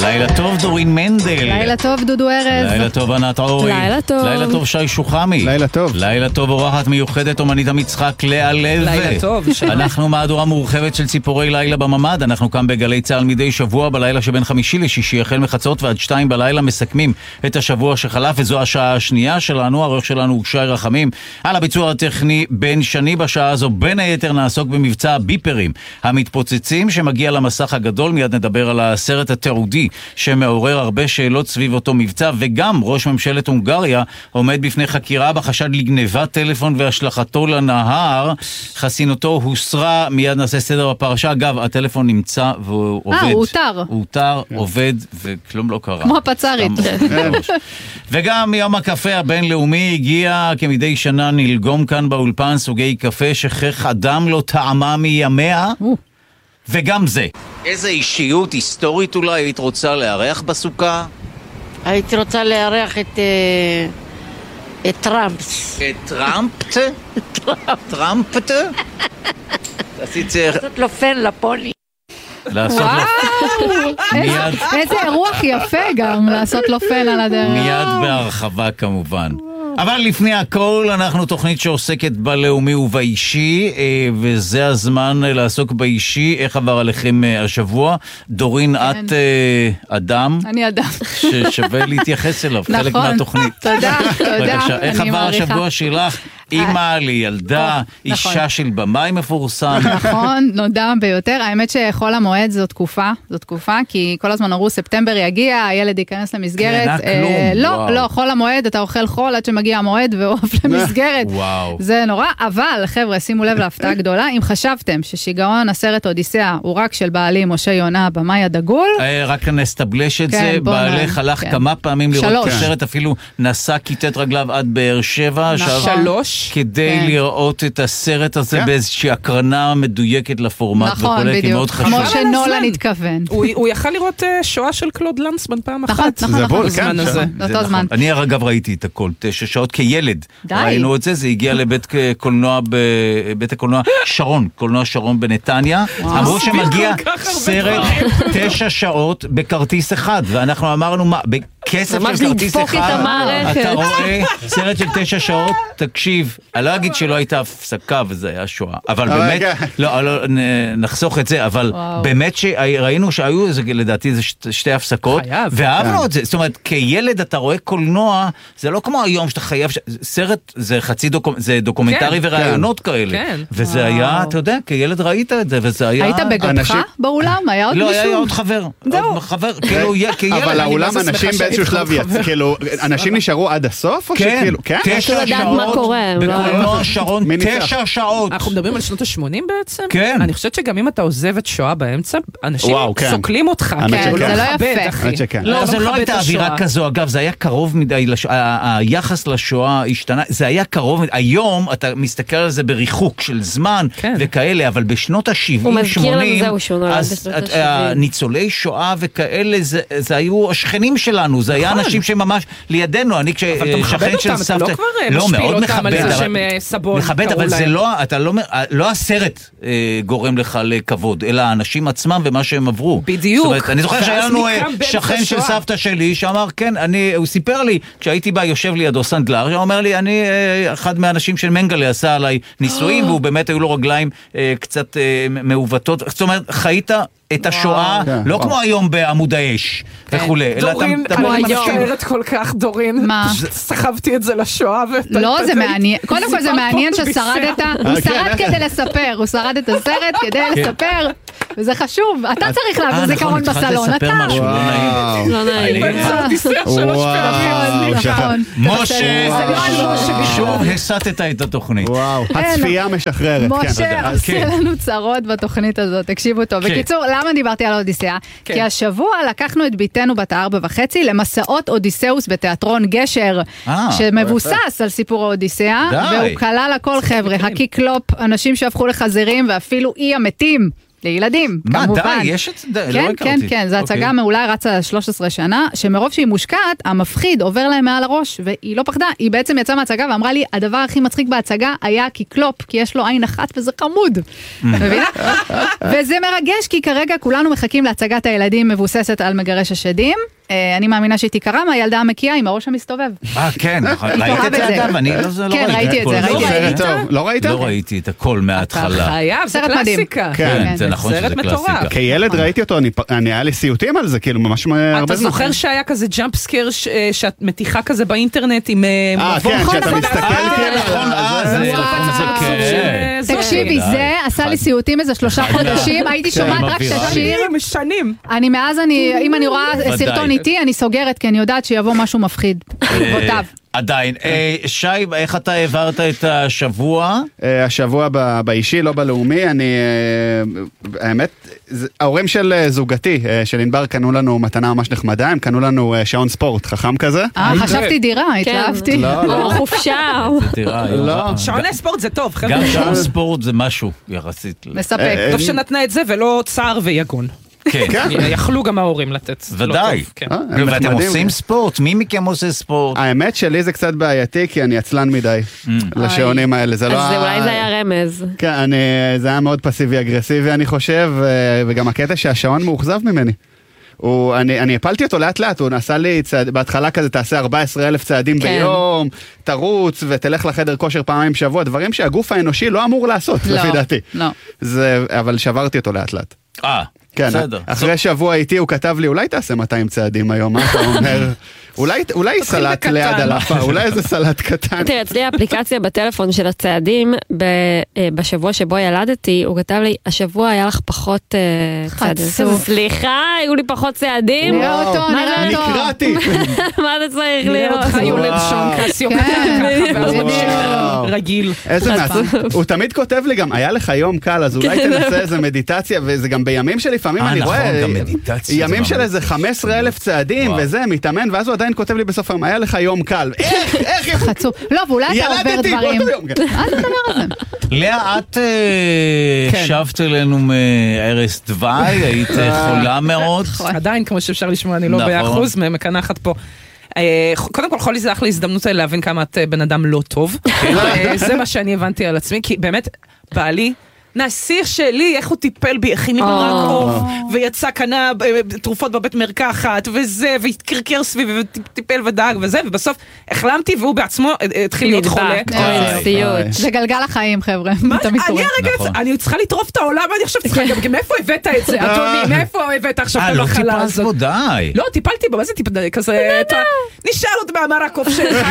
לילה טוב דורין מנדל. לילה טוב דודו ארז. לילה טוב ענת אורי. לילה טוב. לילה טוב שי שוחמי. לילה טוב. לילה טוב אורחת מיוחדת אומנית המצחק לאה לב. לילה טוב. אנחנו מהדורה מורחבת של ציפורי לילה בממד. אנחנו כאן בגלי צהל מדי שבוע בלילה שבין חמישי לשישי החל מחצות ועד 2 בלילה מסכמים את השבוע שחלף, וזו השעה השנייה שלנו. העורך שלנו הוא שי רחמים. על הביצוע הטכני בן שני. בשעה הזו בין היתר נעסוק במבצע הביפרים המתפוצצים שמגיע למסך הגדול. מיד נדבר על הסרט התיעודי שמעורר הרבה שאלות סביב אותו מבצע, וגם ראש ממשלת הונגריה עומד בפני חקירה בחשד לגנבת טלפון והשלכתו לנהר. חסינותו הוסרה. מיד נעשה סדר בפרשה. אגב, הטלפון נמצא והוא עובד. הוא אותר. הוא אותר, עובד, וכלום לא קרה. כמו הפצרית. וגם יום הקפה הבינלאומי הגיע. כמדי שנה נלגום כאן באולפן סוגי קפה שכך אדם לא טעמה מימיה. וגם זה. איזה אישיות היסטורית אולי היית רוצה לארח בסוכה? הייתי רוצה לארח את טראמפס. את טראמפט? טראמפט? עשית צריך... לעשות לו פן לפוני. לעשות לו... מיד... איזה אירוח יפה גם לעשות לו פן על הדרך. מיד בהרחבה כמובן. אבל לפני הכל אנחנו תוכנית שעוסקת בלאומי ובאישי, וזה הזמן לעסוק באישי. איך עבר עליכם השבוע? דורין, את אדם. אני אדם. ששווה להתייחס אליו, חלק מהתוכנית. תודה, תודה. איך עבר השבוע שלך? אימא לילדה, אישה של במאי מפורסם. נכון, נודע ביותר. האמת שחול המועד זו תקופה, כי כל הזמן אמרו ספטמבר יגיע, הילד ייכנס למסגרת. לא, חול המועד, אתה אוכל חול עד שמגיע המועד ועוף למסגרת. זה נורא, אבל חבר'ה, שימו לב להפתעה גדולה. אם חשבתם ששיגעון הסרט אודיסאה הוא רק של בעלי משה יונה במאי הדגול, רק נסתבלש את זה, בעלך הלך כמה פעמים לראות את הסרט, אפילו נסע כיתת רגליו עד באר שבע. 3 כדי לראות את הסרט הזה באיזושהי הקרנה מדויקת לפורמט. נכון, בדיוק, כמו שנולן התכוון. הוא יכל לראות שואה של קלוד לנסמן פעם אחת. נכון, בזמן הזה. באותו זמן. אני אגב ראיתי את הכל 9 שעות כילד. ראינו את זה, זה הגיע לבית הקולנוע שרון, קולנוע שרון בנתניה. אמרו שמגיע סרט 9 שעות בכרטיס אחד, ואנחנו אמרנו מה, בכסף של כרטיס אחד אתה רואה סרט של 9 שעות. תקשיב, אני לא אגיד שלא הייתה הפסקה וזה היה שואה, אבל באמת, לא, נחסוך את זה, אבל באמת שראינו שהיו לדעתי איזה 2 הפסקות, ואהבנו את זה. זאת אומרת, כילד אתה רואה קולנוע, זה לא כמו היום שאתה חייב, סרט זה זה דוקומנטרי ורעיונות כאלה, וזה היה, אתה יודע, כילד ראית את זה, וזה היה... היית בגדך באולם? היה עוד מישהו? לא, היה עוד חבר, אבל האולם אנשים באיזשהו שלב כאילו, אנשים נשארו עד הסוף? כן, 9 שעות בקולנוע שרון, 9 שעות. אנחנו מדברים על שנות ה-80 בעצם? כן. אני חושבת שגם אם אתה עוזב את שואה באמצע, אנשים סוקלים אותך. כן, זה לא יפה. זה לא הייתה אווירה כזו, אגב, זה היה קרוב מדי, היחס לשואה השתנה, זה היה קרוב מדי, היום אתה מסתכל על זה בריחוק של זמן וכאלה, אבל בשנות ה-70-80, אז ניצולי שואה וכאלה, זה היו השכנים שלנו, זה היה אנשים שממש לידינו, אני כששכן של סבתא, לא, מאוד מכבד, אבל זה לא, אתה לא הסרט גורם לך לכבוד, אלא האנשים עצמם ומה שהם עברו. בדיוק. זאת אומרת, אני זוכר שהיה לנו שכן של סבתא שלי שאמר, כן, הוא סיפר לי, כשהייתי בה יושב לידו סנדלר, הוא אומר לי, אני אחד מהאנשים של מנגלה עשה עליי ניסויים, והוא באמת היו לו רגליים קצת מעוותות. זאת אומרת, חיית את השואה, לא כמו היום בעמוד האש וכולי. דורין, אני מתארת כל כך, דורין. מה? סחבתי את זה לשואה. לא, זה מעניין. קודם כל זה מעניין ששרדת, הוא שרד כדי לספר, הוא שרד את הסרט כדי לספר, וזה חשוב. אתה צריך להביא זיכרון בסלון, אתה. לא נעים. משה, שוב הסתת את התוכנית. הצפייה משחררת. משה עושה לנו צרות בתוכנית הזאת, תקשיבו טוב. בקיצור, למה דיברתי על אודיסאה? כי השבוע לקחנו את ביתנו בת 4.5 למסעות אודיסאוס בתיאטרון גשר, שמבוסס על סיפור האודיסאה, והוא כלל הכל חבר'ה, הקיקלופ, אנשים שהפכו לחזירים, ואפילו אי המתים. לילדים, מה, כמובן. די, יש את זה? כן, כן, כן, זו הצגה מעולה, רצה 13 שנה, שמרוב שהיא מושקעת, המפחיד עובר להם מעל הראש, והיא לא פחדה, היא בעצם יצאה מההצגה ואמרה לי, הדבר הכי מצחיק בהצגה היה קיקלופ, כי יש לו עין אחת וזה חמוד. מבינה? וזה מרגש, כי כרגע כולנו מחכים להצגת הילדים מבוססת על מגרש השדים, אני מאמינה שהיא תיקרא מהילדה המקיאה עם הראש המסתובב. כן, ראית את זה אגב? אני לא ראיתי את זה. לא ראית? לא ראיתי את הכל מההתחלה. חייב, זה קלאסיקה. כן, זה נכון שזה קלאסיקה. כילד ראיתי אותו, היה לי סיוטים על זה, כאילו ממש הרבה זמן. אתה זוכר שהיה כזה ג'אמפ סקר שאת מתיחה כזה באינטרנט עם מבוא? כן, שאתה מסתכל תקשיבי, זה עשה לי סיוטים איזה 3 חודשים, הייתי שומעת רק ששיר. שנים. אני מאז, אם אני רואה סרטון איתי, אני סוגרת, כי אני יודעת שיבוא משהו מפחיד. בעקבותיו. עדיין. שי, איך אתה העברת את השבוע? השבוע באישי, לא בלאומי. האמת, ההורים של זוגתי, של ענבר, קנו לנו מתנה ממש נחמדה, הם קנו לנו שעון ספורט, חכם כזה. חשבתי דירה, התלהבתי. או חופשה. שעוני ספורט זה טוב, חבר'ה. גם שעון ספורט זה משהו יחסית. מספק. טוב שנתנה את זה ולא צער ויגון. כן. יכלו גם ההורים לתת. ודאי. ואתם עושים ספורט? מי מכם עושה ספורט? האמת שלי זה קצת בעייתי, כי אני עצלן מדי לשעונים האלה. אז אולי זה היה רמז. כן, זה היה מאוד פסיבי אגרסיבי, אני חושב, וגם הקטע שהשעון מאוכזב ממני. אני הפלתי אותו לאט לאט, הוא נעשה לי בהתחלה כזה, תעשה 14,000 צעדים ביום, תרוץ ותלך לחדר כושר פעמיים בשבוע, דברים שהגוף האנושי לא אמור לעשות, לפי דעתי. אבל שברתי אותו לאט לאט. כן, אחרי שבוע איתי הוא כתב לי, אולי תעשה 200 צעדים היום, מה אתה אומר? אולי סלט ליד הלפה, אולי איזה סלט קטן. תראה, אצלי האפליקציה בטלפון של הצעדים, בשבוע שבו ילדתי, הוא כתב לי, השבוע היה לך פחות צעדים. סליחה, היו לי פחות צעדים. נראה אותו. נקראתי. מה זה צריך להיות? אותך יולד שון קסיו. רגיל. איזה מעצים. הוא תמיד כותב לי גם, היה לך יום קל, אז אולי תנסה איזה מדיטציה, וזה גם בימים שלפעמים אני רואה, ימים של איזה 15,000 צעדים וזה, מתאמן, ואז הוא עדיין כותב לי בסוף היום, היה לך יום קל. איך? חצוף. לא, ואולי אתה עובר דברים. מה זה הדבר הזה? לאה, את שבת אלינו מארץ דווי, היית חולה מאוד. עדיין, כמו שאפשר לשמוע, אני לא ב100%, מקנחת פה. קודם כל, חולי זה אחלה הזדמנות להבין כמה את בן אדם לא טוב. זה מה שאני הבנתי על עצמי, כי באמת, בעלי, נסיך שלי, איך הוא טיפל בי, הכין לי מרק עוף, ויצא קנה תרופות בבית מרקחת, וזה, והתקרקר סביבי, וטיפל ודאג וזה, ובסוף החלמתי, והוא בעצמו התחיל להיות חולה. זה גלגל החיים, חבר'ה. אני צריכה לטרוף את העולם, ואני חושבת, מאיפה הבאת את זה, אדוני? מאיפה הבאת עכשיו את המחלה הזאת? לא טיפלת בו, די. לא, טיפלתי בו, מה זה טיפלתי? כזה, נשאר עוד מהמרק עוף שלך,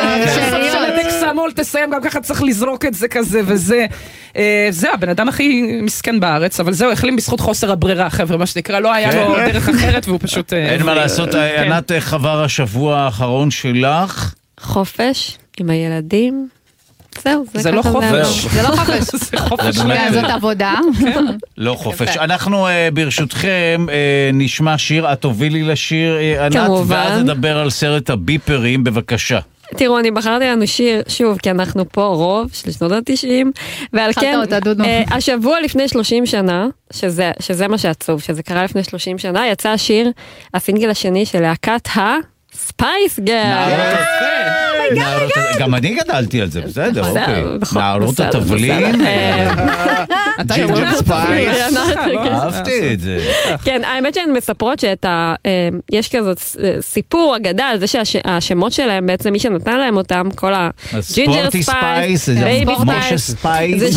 תסיים, גם ככה צריך לזרוק את זה כזה, וזה. זהו, הבן אדם הכי מסכן בארץ, אבל זהו, החלים בזכות חוסר הברירה, חבר'ה, מה שנקרא, לא היה לו דרך אחרת, והוא פשוט... אין מה לעשות, ענת, חבר השבוע האחרון שלך? חופש, עם הילדים. זהו, זה לא חופש. זה לא חופש. זה חופש. זאת עבודה. לא חופש. אנחנו ברשותכם נשמע שיר, את תובילי לשיר, ענת, ואז נדבר על סרט הביפרים, בבקשה. תראו, אני בחרתי לנו שיר, שוב, כי אנחנו פה רוב של שנות ה-90, ועל כן, השבוע לפני 30 שנה, שזה מה שעצוב, שזה קרה לפני 30 שנה, יצא השיר, הסינגל השני של להקת ספייס גרל. גם אני גדלתי על זה, בסדר, אוקיי. נערות התבלין. ג'ינג'ר ספייס. אהבתי את זה. כן, האמת שהן מספרות שיש כזאת סיפור אגדה על זה שהשמות שלהם, בעצם מי שנתן להם אותם, כל הג'ינג'ר ספייס, בייבי ספייס.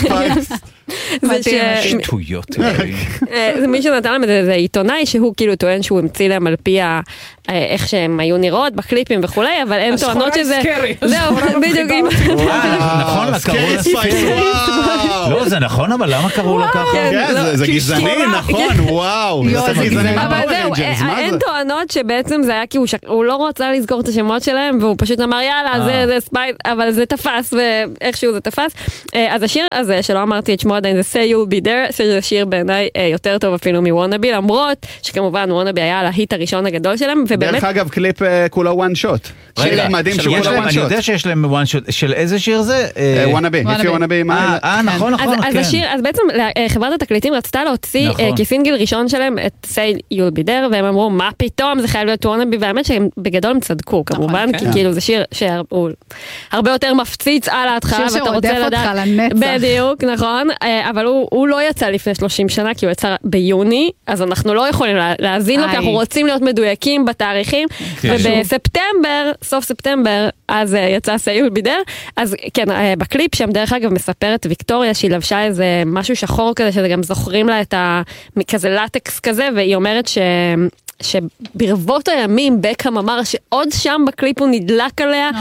שטויות. זה מי שנתן להם את זה, זה עיתונאי שהוא כאילו טוען שהוא המציא להם על פי איך שהם היו נראות בקליפים וכולי, אבל הם טוענות שזה... זהו, בדיוק. נכון, קראו לה ספייס. לא, זה נכון, אבל למה קראו לה ככה? זה גזעני, נכון, וואו. אבל אנג'לס, מה זה? הן טוענות שבעצם זה היה כי הוא לא רוצה לזכור את השמות שלהם, והוא פשוט אמר יאללה, זה ספייס, אבל זה תפס, ואיכשהו זה תפס. אז השיר הזה, שלא אמרתי את שמו עדיין, זה Say You'll Be There, שזה שיר בעיניי יותר טוב אפילו מוונאבי, למרות שכמובן וונאבי היה להיט הראשון הגדול שלהם, ובאמת... דרך אגב, קליפ כולו one shot. שיר מדהים שהוא כולו one shot. אני יודע שיש להם one shot, של איזה שיר זה? וונאבי, if you wannabe. נכון, אז השיר, אז בעצם חברת התקליטים רצתה להוציא כסינגל ראשון שלהם את Say You'll Be There, והם אמרו, מה פתאום, זה חייב להיות וונאבי, והאמת שהם בגדול הם צדקו, כמובן, כי כאילו זה שיר שהוא הרבה יותר מפציץ על ההתחלה, ואתה רוצה לדעת... בדיוק, נכון, אבל הוא לא יצא לפני 30 שנה, כי הוא יצא ביוני, אז אנחנו לא יכולים להאזין לו, כי אנחנו רוצים להיות מדויקים בתאריכים, ובספטמבר, סוף ספטמבר, אז יצא Say You'll Be There, אז כן, בקליפ שם דרך אגב מספרת ויקטוריה שהיא לבשה איזה משהו שחור כזה, שזה גם זוכרים לה את כזה לטקס כזה, והיא אומרת שברבות הימים בקאם אמר שעוד שם בקליפ הוא נדלק עליה,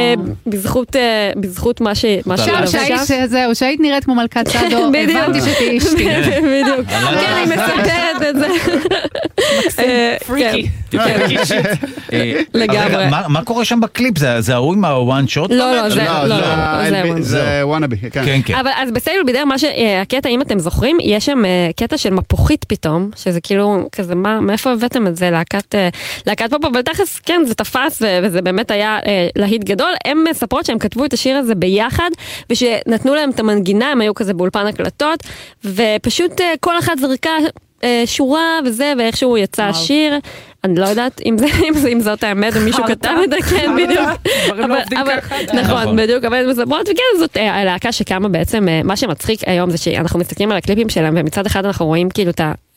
בזכות מה שהיא לבשה. זהו, שהיית נראית כמו מלכת סעדו, הבנתי שתהי אשתי. בדיוק, כן, היא מספרת את זה. פריקי. לגמרי. מה קורה שם בקליפ? זה ההוא עם הוואן שוט? לא, זה וונאבי, כן. אבל אז בסייל בידר, מה שהקטע, אם אתם זוכרים, יש שם קטע של מפוחית פתאום, שזה כאילו, כזה, מאיפה הבאתם את זה? להקת פופ, אבל תכף, כן, זה תפס, וזה באמת היה להיט גדול. הם מספרות שהם כתבו את השיר הזה ביחד, ושנתנו להם את המנגינה, הם היו כזה באולפן הקלטות, ופשוט כל אחד זרקה שורה וזה, ואיכשהו יצא השיר. אני לא יודעת אם זאת האמת, אם מישהו כתב את זה, כן, בדיוק. נכון, בדיוק, אבל הן מספרות, וכן, זאת הלהקה שקמה בעצם, מה שמצחיק היום זה שאנחנו מסתכלים על הקליפים שלהם, ומצד אחד אנחנו רואים כאילו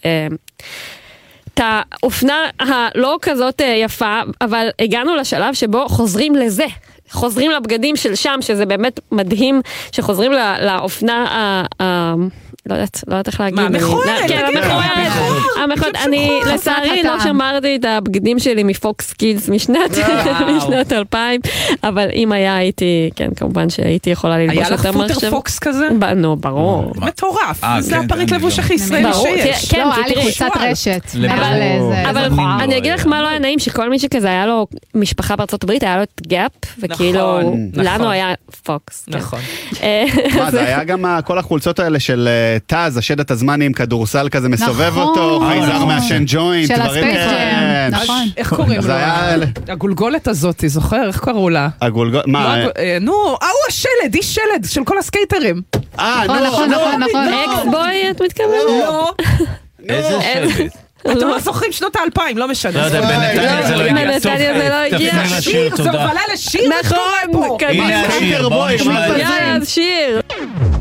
את האופנה הלא כזאת יפה, אבל הגענו לשלב שבו חוזרים לזה. חוזרים לבגדים של שם, שזה באמת מדהים, שחוזרים לאופנה לא יודעת איך להגיד. מה, המכוערת? כן, המכוערת. אני לצערי לא שמרתי את הבגדים שלי מפוקס קידס משנת 2000, אבל אם היה הייתי, כן, כמובן שהייתי יכולה ללבוש יותר מחשב. היה לך פוטר פוקס כזה? נו, ברור. מטורף. זה הפריט לבוש הכי ישראלי שיש. לא, היה לי חולצת רשת. אבל אני אגיד לך מה לא היה נעים, שכל מי שכזה היה לו משפחה בארצות הברית, היה לו את גאפ, וכאילו לנו היה פוקס. נכון. מה, זה היה גם כל החולצות האלה של טאז, השדת הזמני עם כדורסל כזה מסובב אותו, חייזר מהשן ג'וינט, של הספייסג'ם, נכון. איך קוראים לו? הגולגולת הזאת, זוכר? איך קראו לה? הגולגולת, מה? נו, הוא השלד, איש שלד של כל הסקייטרים. נכון. אקס-בוי, את מתכוונת? לא. איזה שלד? אתם לא זוכרים שנות ה-2000, לא משנה. לא יודע, בנתניה זה לא הגיע. בנתניה זה לא הגיע. תפני לשיר, זה תודה. הובלה לשיר. נכון, הנה השיר, בואו נשמע את זה. יאללה, שיר.